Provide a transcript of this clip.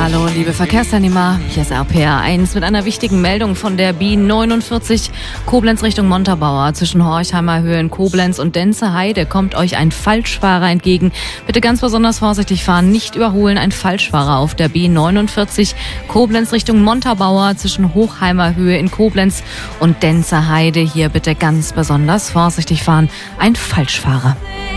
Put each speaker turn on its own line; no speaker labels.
Hallo, liebe Verkehrsteilnehmer, hier ist RPR 1 mit einer wichtigen Meldung von der B49 Koblenz Richtung Montabaur. Zwischen Horchheimer Höhe in Koblenz und Denze Heide kommt euch ein Falschfahrer entgegen. Bitte ganz besonders vorsichtig fahren, nicht überholen. Ein Falschfahrer auf der B49 Koblenz Richtung Montabaur zwischen Hochheimer Höhe in Koblenz und Denze Heide. Hier bitte ganz besonders vorsichtig fahren. Ein Falschfahrer.